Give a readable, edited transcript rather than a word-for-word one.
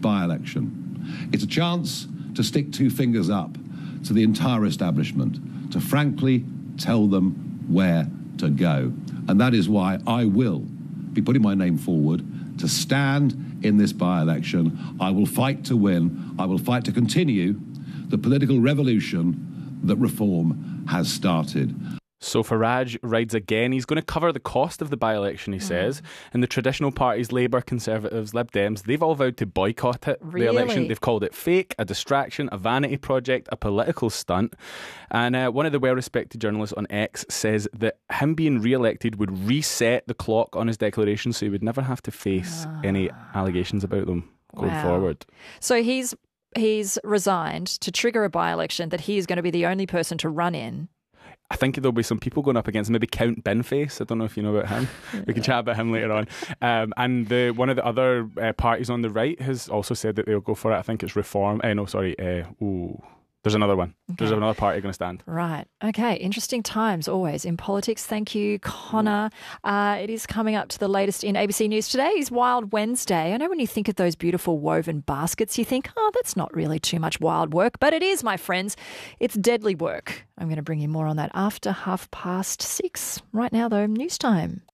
by-election. It's a chance to stick two fingers up to the entire establishment, to frankly tell them where to go. And that is why I will be putting my name forward to stand in this by-election. I will fight to win. I will fight to continue the political revolution that reform has started. So Farage rides again. He's going to cover the cost of the by-election, he says. And the traditional parties, Labour, Conservatives, Lib Dems, they've all vowed to boycott it, the election. They've called it fake, a distraction, a vanity project, a political stunt. And one of the well-respected journalists on X says that him being re-elected would reset the clock on his declaration, so he would never have to face any allegations about them going forward. So he's resigned to trigger a by-election that he is going to be the only person to run in. I think there'll be some people going up against him, maybe Count Binface. I don't know if you know about him. We can chat about him later on. And one of the other parties on the right has also said that they'll go for it. I think it's Reform. There's another one. Okay. There's another party going to stand. Right. Okay. Interesting times always in politics. Thank you, Connor. It is coming up to the latest in ABC News. Today is Wild Wednesday. I know when you think of those beautiful woven baskets, you think, oh, that's not really too much wild work. But it is, my friends. It's deadly work. I'm going to bring you more on that after 6:30. Right now, though, news time.